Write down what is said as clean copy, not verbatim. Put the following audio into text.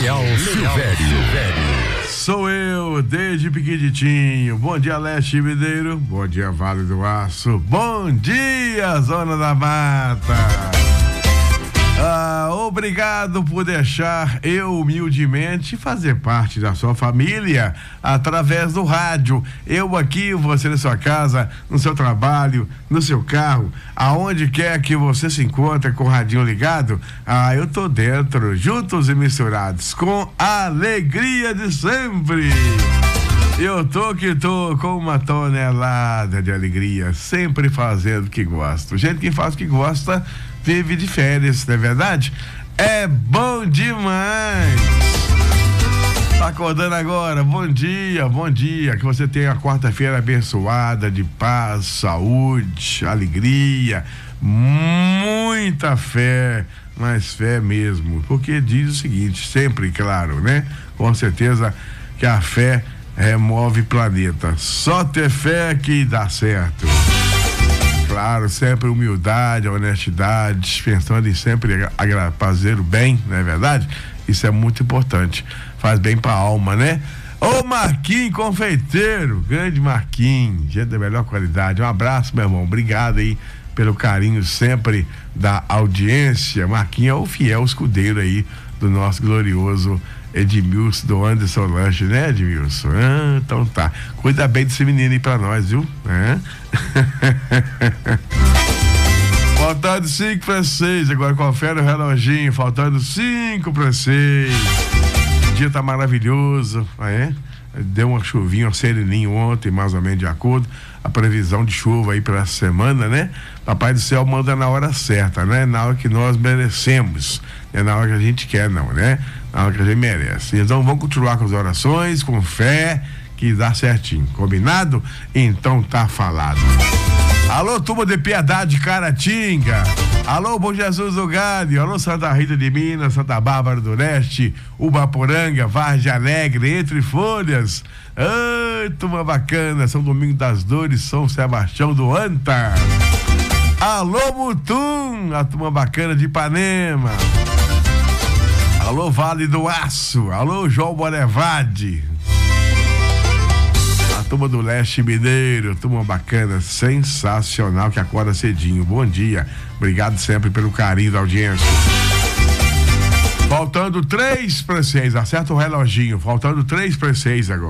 Leal Silvério. Sou eu, desde pequenininho. Bom dia, Leste Mineiro. Bom dia, Vale do Aço. Bom dia, Zona da Mata. Obrigado por deixar eu humildemente fazer parte da sua família através do rádio. Eu aqui, você na sua casa, no seu trabalho, no seu carro, aonde quer que você se encontre com o radinho ligado, eu tô dentro, juntos e misturados, com a alegria de sempre. Eu tô com uma tonelada de alegria, sempre fazendo o que gosto. Gente que faz o que gosta vive de férias, não é verdade? É bom demais! Tá acordando agora? Bom dia, que você tenha uma quarta-feira abençoada de paz, saúde, alegria, muita fé, mas fé mesmo, porque diz o seguinte, sempre claro, né? Com certeza que a fé remove planeta. Só ter fé que dá certo. Claro, sempre humildade, honestidade, pensando em sempre fazer o bem, não é verdade? Isso é muito importante. Faz bem pra alma, né? Ô Marquinhos Confeiteiro, grande Marquinhos, gente da melhor qualidade. Um abraço, meu irmão. Obrigado aí pelo carinho sempre da audiência. Marquinhos é o fiel escudeiro aí do nosso glorioso Edmilson do Anderson Lanche, né, Edmilson? Então tá. Cuida bem desse menino aí pra nós, viu? Faltando 5 para 6, agora confere o reloginho, faltando 5 para 6. O dia tá maravilhoso, deu uma chuvinha, um sereninho ontem, mais ou menos de acordo. A previsão de chuva aí para a semana, né? Papai do céu manda na hora certa, né? Na hora que nós merecemos. Não é na hora que a gente quer, não, né? Na hora que a gente merece. Então vamos continuar com as orações, com fé, que dá certinho. Combinado? Então tá falado. Alô, turma de Piedade Caratinga. Alô, Bom Jesus do Galho. Alô, Santa Rita de Minas, Santa Bárbara do Leste, Ubaporanga, Vargem Alegre, Entre Folhas. Ai, turma bacana. São Domingo das Dores, São Sebastião do Anta. Alô, Mutum, a turma bacana de Ipanema. Alô, Vale do Aço. Alô, João Bonevade. A turma do Leste Mineiro, turma bacana, sensacional, que acorda cedinho. Bom dia. Obrigado sempre pelo carinho da audiência. Faltando 3 para 6, acerta o reloginho. Faltando 3 para 6 agora.